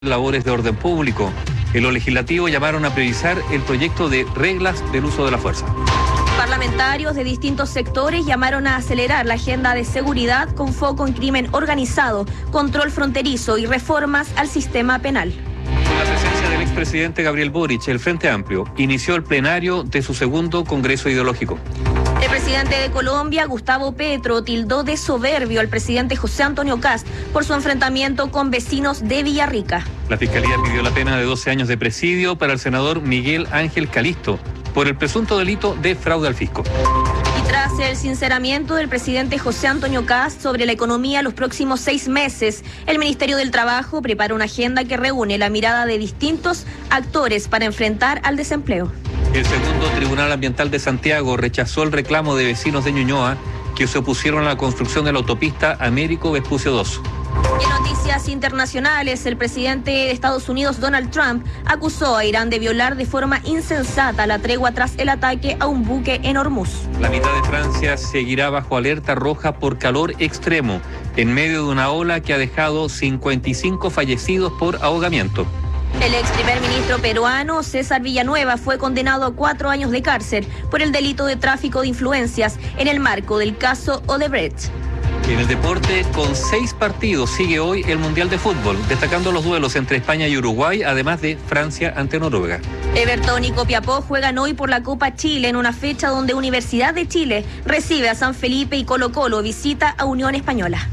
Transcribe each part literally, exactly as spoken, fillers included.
labores de orden público. En lo legislativo llamaron a priorizar el proyecto de reglas del uso de la fuerza. Parlamentarios de distintos sectores llamaron a acelerar la agenda de seguridad con foco en crimen organizado, control fronterizo y reformas al sistema penal. Con la presencia del expresidente Gabriel Boric, el Frente Amplio inició el plenario de su segundo Congreso Ideológico. El presidente de Colombia, Gustavo Petro, tildó de soberbio al presidente José Antonio Kast por su enfrentamiento con vecinos de Villarrica. La Fiscalía pidió la pena de doce años de presidio para el senador Miguel Ángel Calisto por el presunto delito de fraude al fisco. Y tras el sinceramiento del presidente José Antonio Kast sobre la economía los próximos seis meses, el Ministerio del Trabajo prepara una agenda que reúne la mirada de distintos actores para enfrentar al desempleo. El segundo Tribunal Ambiental de Santiago rechazó el reclamo de vecinos de Ñuñoa que se opusieron a la construcción de la autopista Américo Vespucio dos. Y en noticias internacionales, el presidente de Estados Unidos, Donald Trump, acusó a Irán de violar de forma insensata la tregua tras el ataque a un buque en Hormuz. La mitad de Francia seguirá bajo alerta roja por calor extremo, en medio de una ola que ha dejado cincuenta y cinco fallecidos por ahogamiento. El ex primer ministro peruano, César Villanueva, fue condenado a cuatro años de cárcel por el delito de tráfico de influencias en el marco del caso Odebrecht. En el deporte, con seis partidos, sigue hoy el Mundial de Fútbol, destacando los duelos entre España y Uruguay, además de Francia ante Noruega. Everton y Copiapó juegan hoy por la Copa Chile en una fecha donde Universidad de Chile recibe a San Felipe y Colo Colo visita a Unión Española.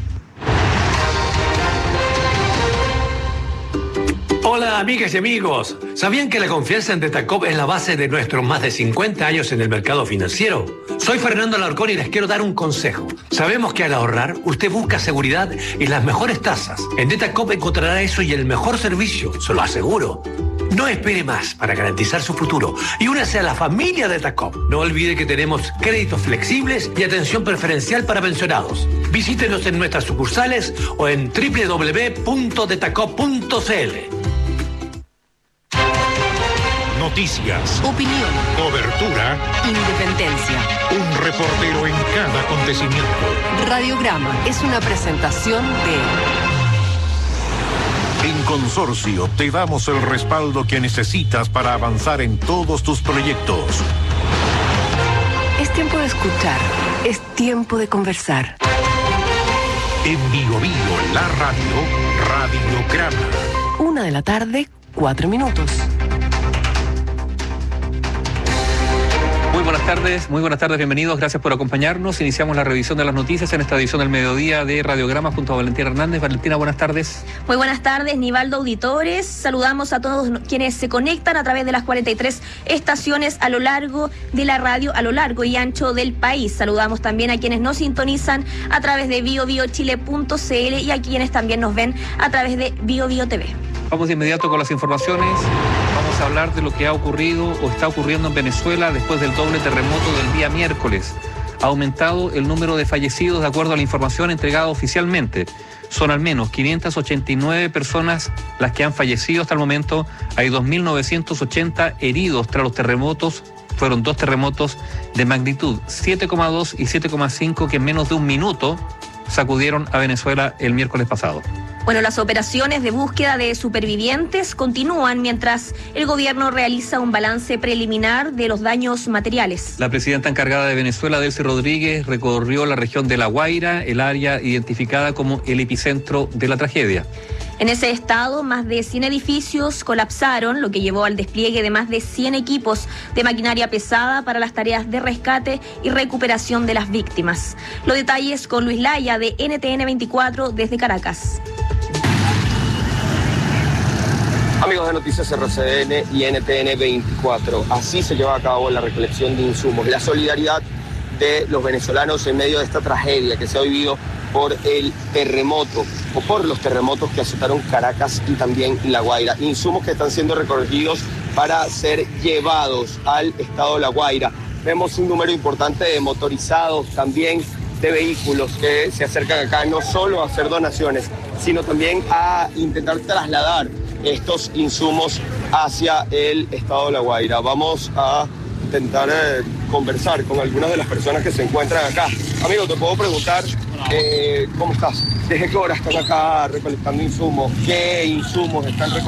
Hola amigas y amigos, ¿sabían que la confianza en Detacop es la base de nuestros más de cincuenta años en el mercado financiero? Soy Fernando Alarcón y les quiero dar un consejo. Sabemos que al ahorrar usted busca seguridad y las mejores tasas. En Detacop encontrará eso y el mejor servicio, se lo aseguro. No espere más para garantizar su futuro y únase a la familia Detacop. No olvide que tenemos créditos flexibles y atención preferencial para pensionados. Visítenos en nuestras sucursales o en doble u doble u doble u punto detacop punto c l. Noticias, opinión, cobertura, independencia. Un reportero en cada acontecimiento. Radiograma es una presentación de... En Consorcio te damos el respaldo que necesitas para avanzar en todos tus proyectos. Es tiempo de escuchar, es tiempo de conversar. En Bio Bio, la radio, Radiograma. Una de la tarde, cuatro minutos. Muy buenas tardes, muy buenas tardes, bienvenidos, gracias por acompañarnos. Iniciamos la revisión de las noticias en esta edición del mediodía de Radiograma junto a Valentina Hernández. Valentina, buenas tardes. Muy buenas tardes, Nivaldo Auditores. Saludamos a todos quienes se conectan a través de las cuarenta y tres estaciones a lo largo de la radio, a lo largo y ancho del país. Saludamos también a quienes nos sintonizan a través de bio bio chile punto c l y a quienes también nos ven a través de Bio Bio T V. Vamos de inmediato con las informaciones. Vamos a hablar de lo que ha ocurrido o está ocurriendo en Venezuela después del doble terremoto del día miércoles. Ha aumentado el número de fallecidos de acuerdo a la información entregada oficialmente. Son al menos quinientas ochenta y nueve personas las que han fallecido hasta el momento. Hay dos mil novecientos ochenta heridos tras los terremotos. Fueron dos terremotos de magnitud siete coma dos y siete coma cinco que en menos de un minuto sacudieron a Venezuela el miércoles pasado. Bueno, las operaciones de búsqueda de supervivientes continúan mientras el gobierno realiza un balance preliminar de los daños materiales. La presidenta encargada de Venezuela, Delcy Rodríguez, recorrió la región de La Guaira, el área identificada como el epicentro de la tragedia. En ese estado, más de cien edificios colapsaron, lo que llevó al despliegue de más de cien equipos de maquinaria pesada para las tareas de rescate y recuperación de las víctimas. Los detalles con Luis Laya de N T N veinticuatro desde Caracas. Amigos de Noticias R C N y N T N veinticuatro, así se lleva a cabo la recolección de insumos, la solidaridad de los venezolanos en medio de esta tragedia que se ha vivido por el terremoto o por los terremotos que azotaron Caracas y también La Guaira. Insumos que están siendo recogidos para ser llevados al estado de La Guaira. Vemos un número importante de motorizados, también de vehículos que se acercan acá no solo a hacer donaciones, sino también a intentar trasladar estos insumos hacia el estado de La Guaira. Vamos a intentar eh, conversar con algunas de las personas que se encuentran acá. Amigo, ¿te puedo preguntar Eh, ¿Cómo estás? ¿Desde qué hora están acá recolectando insumos? ¿Qué insumos están recolectando?